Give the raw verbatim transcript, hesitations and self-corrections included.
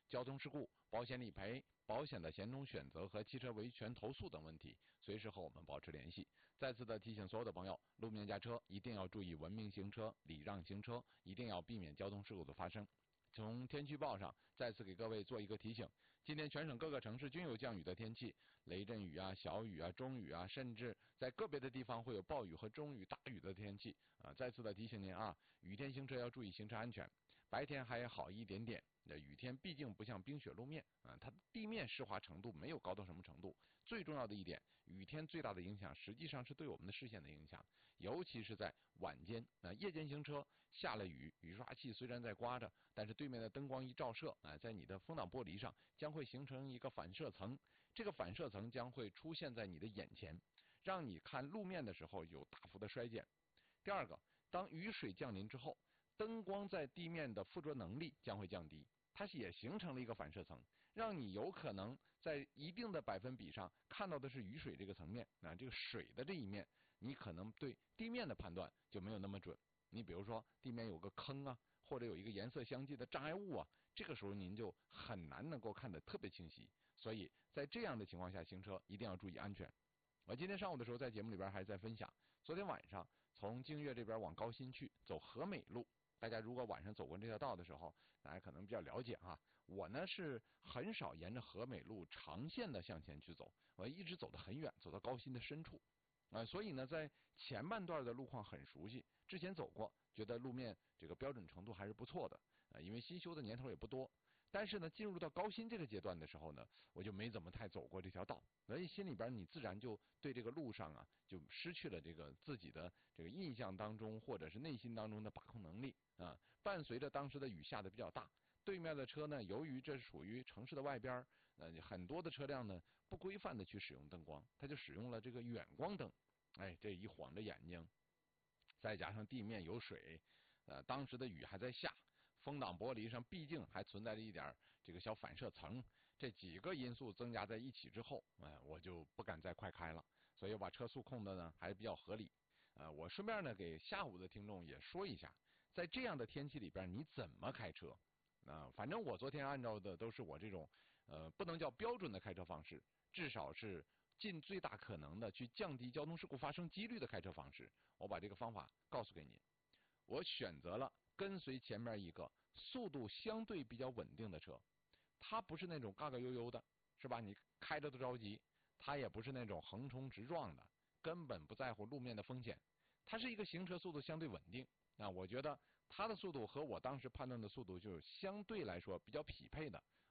交通事故、保险理赔、保险的险种选择和汽车维权投诉等问题，随时和我们保持联系。再次的提醒所有的朋友，路面驾车一定要注意文明行车、礼让行车，一定要避免交通事故的发生。从天气预报上再次给各位做一个提醒，今天全省各个城市均有降雨的天气，雷阵雨啊、小雨啊、中雨啊，甚至在个别的地方会有暴雨和中雨、大雨的天气啊。再次的提醒您啊，雨天行车要注意行车安全，白天还好一点点。那雨天毕竟不像冰雪路面啊，它的地面湿滑程度没有高到什么程度。最重要的一点，雨天最大的影响实际上是对我们的视线的影响，尤其是在晚间啊、夜间行车，下了雨，雨刷器虽然在刮着，但是对面的灯光一照射啊，在你的风挡玻璃上将会形成一个反射层，这个反射层将会出现在你的眼前，让你看路面的时候有大幅的衰减。第二个，当雨水降临之后，灯光在地面的附着能力将会降低，它也形成了一个反射层，让你有可能在一定的百分比上看到的是雨水这个层面啊，这个水的这一面，你可能对地面的判断就没有那么准。你比如说地面有个坑啊，或者有一个颜色相近的障碍物啊，这个时候您就很难能够看得特别清晰。所以在这样的情况下行车一定要注意安全。我今天上午的时候在节目里边还在分享，昨天晚上从京悦这边往高新去走和美路，大家如果晚上走过这条道的时候，大家可能比较了解啊。我呢是很少沿着和美路长线的向前去走，我一直走得很远，走到高新的深处啊、呃，所以呢，在前半段的路况很熟悉，之前走过，觉得路面这个标准程度还是不错的啊、呃，因为新修的年头也不多。但是呢，进入到高新这个阶段的时候呢，我就没怎么太走过这条道，所以心里边你自然就对这个路上啊，就失去了这个自己的这个印象当中或者是内心当中的把控能力啊。伴随着当时的雨下的比较大，对面的车呢，由于这是属于城市的外边，呃，很多的车辆呢不规范的去使用灯光，它就使用了这个远光灯，哎，这一晃着眼睛，再加上地面有水，呃，当时的雨还在下。风挡玻璃上毕竟还存在着一点这个小反射层，这几个因素增加在一起之后，哎，我就不敢再快开了，所以我把车速控的呢还比较合理。呃，我顺便呢给下午的听众也说一下，在这样的天气里边你怎么开车？啊、呃，反正我昨天按照的都是我这种呃不能叫标准的开车方式，至少是尽最大可能的去降低交通事故发生几率的开车方式。我把这个方法告诉给您，我选择了跟随前面一个速度相对比较稳定的车，它不是那种嘎嘎悠悠的，是吧？你开着都着急。它也不是那种横冲直撞的，根本不在乎路面的风险。它是一个行车速度相对稳定。那我觉得它的速度和我当时判断的速度就是相对来说比较匹配的。